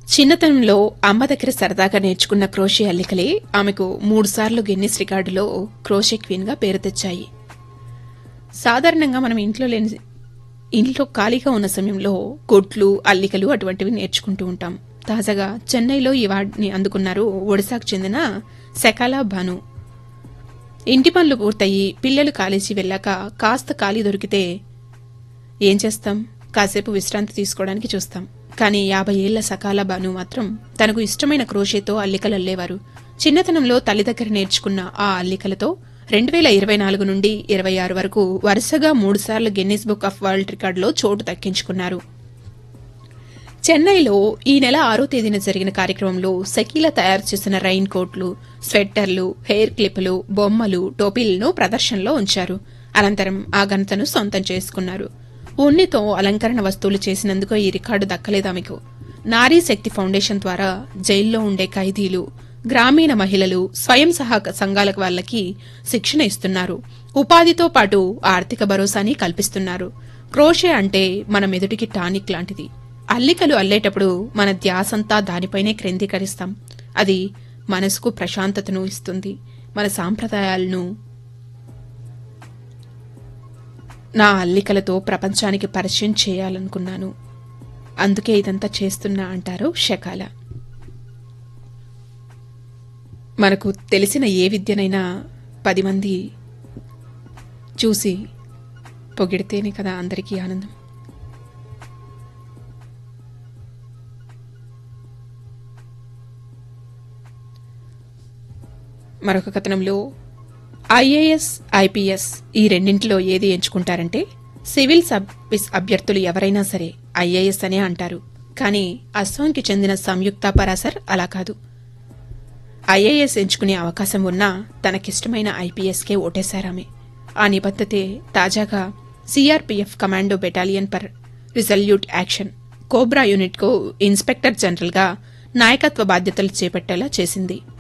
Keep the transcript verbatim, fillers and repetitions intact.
చిన్నతనంలో అమ్మ దగ్గర సరదాగా నేర్చుకున్న క్రోషే అల్లికలే ఆమెకు మూడుసార్లు గిన్నిస్ రికార్డులో క్రోషే క్వీన్ గా పేరు తెచ్చాయి. సాధారణంగా మనం ఇంట్లో లేని ఇంట్లో ఖాళీగా ఉన్న సమయంలో కొట్లు, అల్లికలు అటువంటివి నేర్చుకుంటూ ఉంటాం. తాజాగా చెన్నైలో ఈ అవార్డుని అందుకున్నారు ఒడిశాకు చెందిన శకాలా భాను. ఇంటి పనులు పూర్తయి పిల్లలు కాలేజీ వెళ్ళాక కాస్త ఖాళీ దొరికితే ఏం చేస్తాం, కాసేపు విశ్రాంతి తీసుకోవడానికి చూస్తాం. కానీ యాభై ఏళ్ల సకాలా భాను మాత్రం తనకు ఇష్టమైన క్రోషేతో అల్లికలు అల్లేవారు. చిన్నతనంలో తల్లి దగ్గర నేర్చుకున్న ఆ అల్లికలతో రెండు వేల ఇరవై నాలుగు నుండి ఇరవై ఆరు వరకు వరుసగా మూడుసార్లు గిన్నిస్ బుక్ ఆఫ్ వరల్డ్ రికార్డులో చోటు దక్కించుకున్నారు. చెన్నైలో ఈ నెల ఆరో తేదీన జరిగిన కార్యక్రమంలో శకీలా తయారు చేసిన రైన్ కోట్లు, స్వెట్టర్లు, హెయిర్ క్లిప్పులు, బొమ్మలు, టోపీలను ప్రదర్శనలో ఉంచారు. అనంతరం ఆ ఘనతను సొంతం చేసుకున్నారు. ఉన్నితో అలంకరణ వస్తువులు చేసినందుకు ఈ రికార్డు దక్కలేదామెకు. నారీ శక్తి ఫౌండేషన్ ద్వారా జైల్లో ఉండే ఖైదీలు, గ్రామీణ మహిళలు, స్వయం సహాయక సంఘాల వాళ్లకి శిక్షణ ఇస్తున్నారు. ఉపాధితో పాటు ఆర్థిక భరోసాని కల్పిస్తున్నారు. క్రోషే అంటే మన మెదడుకి టానిక్ లాంటిది. అల్లికలు అల్లేటప్పుడు మన ధ్యాసంతా దానిపైనే కేంద్రీకరిస్తాం. అది మనసుకు ప్రశాంతతను ఇస్తుంది. మన సాంప్రదాయాలను నా అల్లికలతో ప్రపంచానికి పరిచయం చేయాలనుకున్నాను, అందుకే ఇదంతా చేస్తున్నా అంటారు శకాల. మనకు తెలిసిన ఏ విద్యనైనా పది మంది చూసి పొగిడితేనే కదా అందరికీ ఆనందం. మరొక కథనంలో ఐఏఎస్, ఐపీఎస్ ఈ రెండింటిలో ఏది ఎంచుకుంటారంటే సివిల్ సర్వీస్ అభ్యర్థులు ఎవరైనా సరే ఐఏఎస్ అనే అంటారు. కానీ అస్సాంకి చెందిన సంయుక్త పరాసర్ అలా కాదు. ఐఏఎస్ ఎంచుకునే అవకాశం ఉన్నా తనకిష్టమైన ఐపీఎస్కే ఓటేశారామె. ఆ నిబద్ధతే తాజాగా CRPF commando battalion per resolute action cobra యూనిట్కు ఇన్స్పెక్టర్ జనరల్గా నాయకత్వ బాధ్యతలు చేపట్టేలా చేసింది.